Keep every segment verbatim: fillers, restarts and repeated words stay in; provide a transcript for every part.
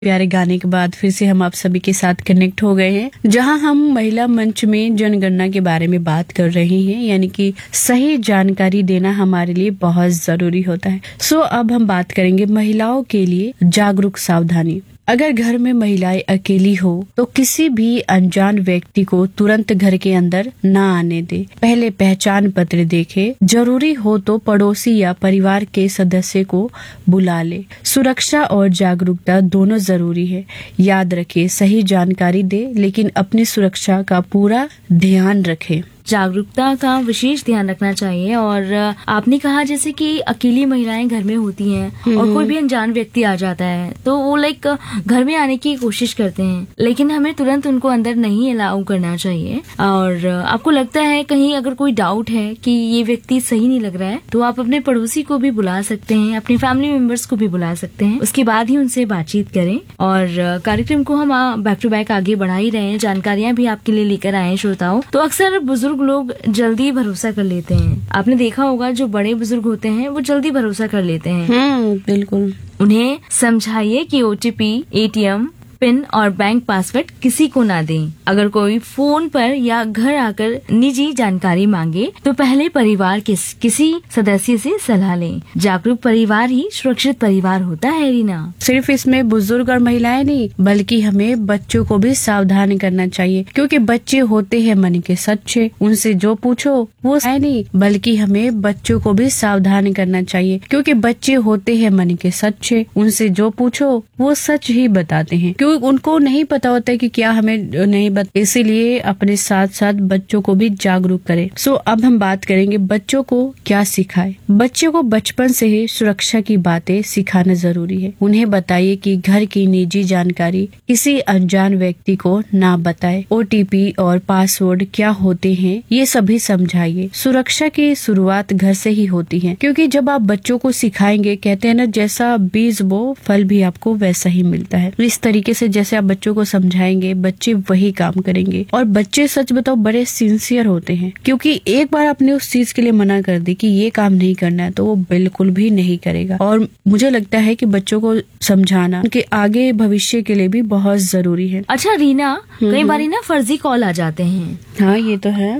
प्यारे गाने के बाद फिर से हम आप सभी के साथ कनेक्ट हो गए हैं, जहां हम महिला मंच में जनगणना के बारे में बात कर रहे हैं। यानी कि सही जानकारी देना हमारे लिए बहुत जरूरी होता है। सो अब हम बात करेंगे महिलाओं के लिए जागरूक सावधानी। अगर घर में महिलाएं अकेली हो तो किसी भी अनजान व्यक्ति को तुरंत घर के अंदर न आने दे। पहले पहचान पत्र देखे, जरूरी हो तो पड़ोसी या परिवार के सदस्य को बुला ले। सुरक्षा और जागरूकता दोनों जरूरी है। याद रखे, सही जानकारी दे लेकिन अपनी सुरक्षा का पूरा ध्यान रखे। जागरूकता का विशेष ध्यान रखना चाहिए। और आपने कहा जैसे कि अकेली महिलाएं घर में होती हैं और कोई भी अनजान व्यक्ति आ जाता है तो वो लाइक घर में आने की कोशिश करते हैं, लेकिन हमें तुरंत उनको अंदर नहीं अलाउ करना चाहिए। और आपको लगता है कहीं अगर कोई डाउट है कि ये व्यक्ति सही नहीं लग रहा है तो आप अपने पड़ोसी को भी बुला सकते हैं, अपने फैमिली मेंबर्स को भी बुला सकते हैं। उसके बाद ही उनसे बातचीत करें। और कार्यक्रम को हम बैक टू बैक आगे बढ़ा ही रहे हैं, जानकारियां भी आपके लिए लेकर आए श्रोताओं। तो अक्सर बुजुर्ग लोग जल्दी भरोसा कर लेते हैं। आपने देखा होगा जो बड़े बुजुर्ग होते हैं वो जल्दी भरोसा कर लेते हैं। हम्म, बिल्कुल। उन्हें समझाइए कि ओटीपी, एटीएम पिन और बैंक पासवर्ड किसी को ना दें। अगर कोई फोन पर या घर आकर निजी जानकारी मांगे तो पहले परिवार के किसी सदस्य से सलाह लें। जागरूक परिवार ही सुरक्षित परिवार होता है। रीना, सिर्फ इसमें बुजुर्ग और महिलाएं नहीं बल्कि हमें बच्चों को भी सावधान करना चाहिए, क्योंकि बच्चे होते हैं मन के सच्चे। उनसे जो पूछो वो है नहीं, बल्कि हमें बच्चों को भी सावधान करना चाहिए, क्योंकि बच्चे होते हैं मन के सच्चे। उनसे जो पूछो वो सच ही बताते हैं, क्योंकि उनको नहीं पता होता है कि क्या हमें नहीं बता। इसीलिए अपने साथ साथ बच्चों को भी जागरूक करें। सो अब हम बात करेंगे बच्चों को क्या सिखाएं। बच्चों को बचपन से ही सुरक्षा की बातें सिखाना जरूरी है। उन्हें बताइए कि घर की निजी जानकारी किसी अनजान व्यक्ति को ना बताए। ओटीपी और पासवर्ड क्या होते हैं ये सभी समझाइए। सुरक्षा की शुरुआत घर से ही होती है, क्योंकि जब आप बच्चों को सिखाएंगे, कहते हैं ना, जैसा बीज बो फल भी आपको वैसा ही मिलता है। इस तरीके से जैसे आप बच्चों को समझाएंगे बच्चे वही काम करेंगे। और बच्चे सच बताओ बड़े सिंसियर होते हैं, क्योंकि एक बार आपने उस चीज के लिए मना कर दी कि ये काम नहीं करना है तो वो बिल्कुल भी नहीं करेगा। और मुझे लगता है कि बच्चों को समझाना उनके आगे भविष्य के लिए भी बहुत जरूरी है। अच्छा रीना, कई बार ना फर्जी कॉल आ जाते हैं। हाँ, ये तो है।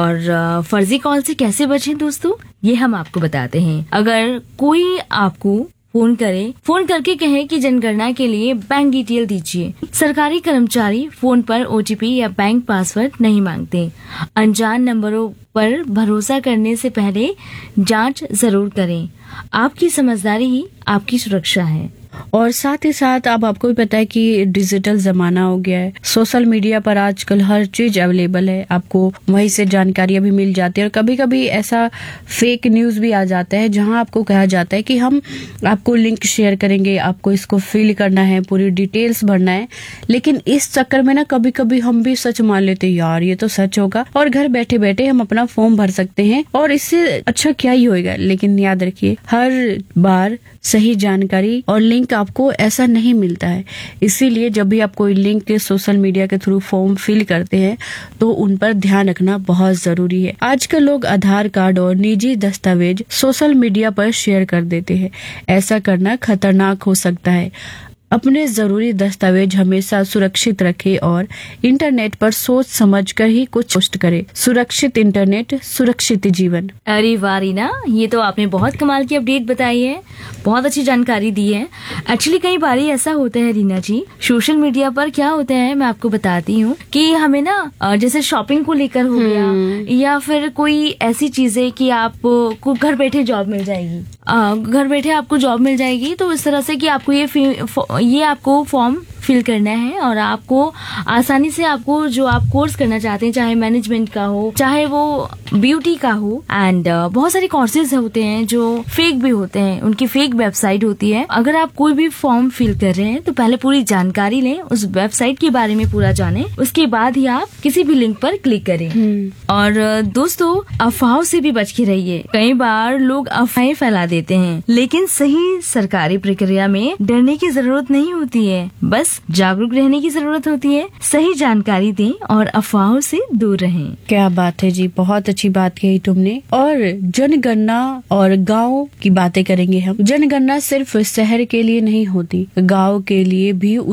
और फर्जी कॉल से कैसे बचें दोस्तों, ये हम आपको बताते हैं। अगर कोई आपको फोन करे, फोन करके कहे कि जनगणना के लिए बैंक डिटेल दीजिए। सरकारी कर्मचारी फोन पर ओटीपी या बैंक पासवर्ड नहीं मांगते। अनजान नंबरों पर भरोसा करने से पहले जांच जरूर करें। आपकी समझदारी ही आपकी सुरक्षा है। और साथ ही साथ अब आपको भी पता है कि डिजिटल जमाना हो गया है। सोशल मीडिया पर आजकल हर चीज अवेलेबल है, आपको वहीं से जानकारियां भी मिल जाती है। और कभी कभी ऐसा फेक न्यूज भी आ जाता है जहां आपको कहा जाता है कि हम आपको लिंक शेयर करेंगे, आपको इसको फिल करना है, पूरी डिटेल्स भरना है। लेकिन इस चक्कर में ना कभी कभी हम भी सच मान लेते हैं, यार ये तो सच होगा, और घर बैठे बैठे हम अपना फॉर्म भर सकते हैं और इससे अच्छा क्या ही होएगा। लेकिन याद रखिए, हर बार सही जानकारी और लिंक आपको ऐसा नहीं मिलता है। इसीलिए जब भी आप कोई लिंक सोशल मीडिया के थ्रू फॉर्म फिल करते हैं तो उन पर ध्यान रखना बहुत जरूरी है। आजकल लोग आधार कार्ड और निजी दस्तावेज सोशल मीडिया पर शेयर कर देते हैं। ऐसा करना खतरनाक हो सकता है। अपने जरूरी दस्तावेज हमेशा सुरक्षित रखें और इंटरनेट पर सोच समझकर ही कुछ पोस्ट करें। सुरक्षित इंटरनेट, सुरक्षित जीवन। अरे वाह रीना, ये तो आपने बहुत कमाल की अपडेट बताई है, बहुत अच्छी जानकारी दी है। एक्चुअली कई बार ऐसा होता है रीना जी, सोशल मीडिया पर क्या होता है मैं आपको बताती हूँ कि हमें ना जैसे शॉपिंग को लेकर हो गया या फिर कोई ऐसी चीजें कि आपको घर बैठे जॉब मिल जाएगी, घर बैठे आपको जॉब मिल जाएगी तो इस तरह से कि आपको ये ये आपको फॉर्म फिल करना है और आपको आसानी से आपको जो आप कोर्स करना चाहते हैं, चाहे मैनेजमेंट का हो, चाहे वो ब्यूटी का हो, एंड uh, बहुत सारे कोर्सेज होते हैं जो फेक भी होते हैं, उनकी फेक वेबसाइट होती है। अगर आप कोई भी फॉर्म फिल कर रहे हैं तो पहले पूरी जानकारी लें, उस वेबसाइट के बारे में पूरा जानें, उसके बाद ही आप किसी भी लिंक पर क्लिक करें। और uh, दोस्तों, अफवाहों से भी बच के रहिए। कई बार लोग अफवाहें फैला देते हैं, लेकिन सही सरकारी प्रक्रिया में डरने की जरूरत नहीं होती है, बस जागरूक रहने की जरूरत होती है। सही जानकारी दें और अफवाहों से दूर रहें। क्या बात है जी, बहुत अच्छी बात कही तुमने। और जनगणना और गांव की बातें करेंगे हम। जनगणना सिर्फ शहर के लिए नहीं होती, गांव के लिए भी